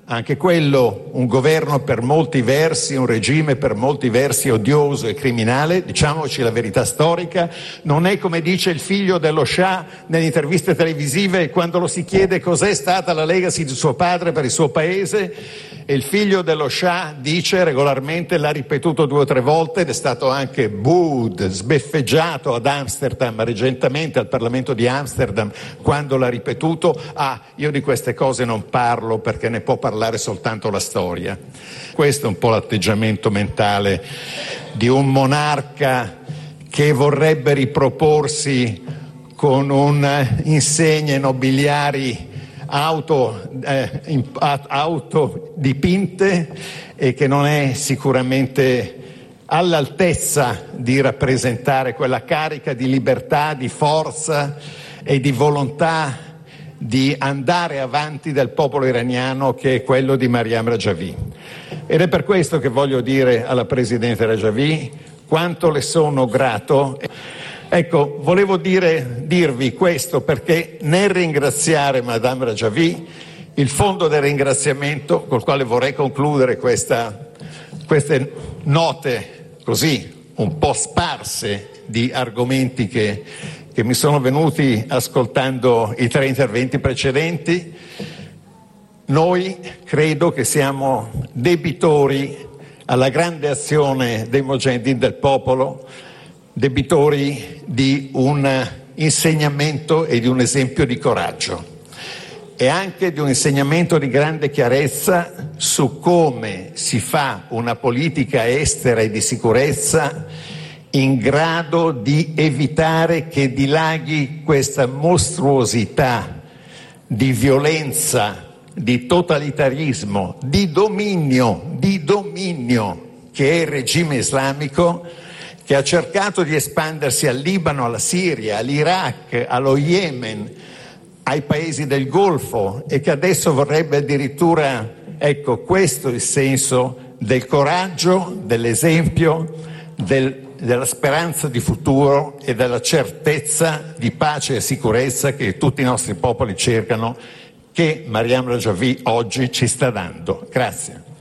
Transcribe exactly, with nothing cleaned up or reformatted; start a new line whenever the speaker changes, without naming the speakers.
anche quello un governo per molti versi, un regime per molti versi odioso e criminale, diciamoci la verità storica. Non è come dice il figlio dello Shah nelle interviste televisive quando lo si chiede cos'è stata la legacy di suo padre per il suo paese, e il figlio dello Shah dice regolarmente, l'ha ripetuto due o tre volte ed è stato anche booed, sbeffeggiato ad Amsterdam, recentemente al Parlamento di Amsterdam, quando l'ha ripetuto: ah, io di queste cose non parlo perché ne può parlare soltanto la storia. Questo è un po' l'atteggiamento mentale di un monarca che vorrebbe riproporsi con un insegne nobiliari auto, eh, auto dipinte e che non è sicuramente all'altezza di rappresentare quella carica di libertà, di forza e di volontà di andare avanti del popolo iraniano, che è quello di Maryam Rajavi. Ed è per questo che voglio dire alla Presidente Rajavi quanto le sono grato. Ecco, volevo dire, dirvi questo perché nel ringraziare Madame Rajavi, il fondo del ringraziamento col quale vorrei concludere questa, queste note così un po' sparse di argomenti che, che mi sono venuti ascoltando i tre interventi precedenti, noi credo che siamo debitori alla grande azione dei Mojahedin del popolo, debitori di un insegnamento e di un esempio di coraggio e anche di un insegnamento di grande chiarezza su come si fa una politica estera e di sicurezza in grado di evitare che dilaghi questa mostruosità di violenza, di totalitarismo, di dominio, di dominio che è il regime islamico, che ha cercato di espandersi al Libano, alla Siria, all'Iraq, allo Yemen, ai paesi del Golfo e che adesso vorrebbe addirittura, ecco, questo è il senso del coraggio, dell'esempio, del, della speranza di futuro e della certezza di pace e sicurezza che tutti i nostri popoli cercano, che Maryam Rajavi oggi ci sta dando. Grazie.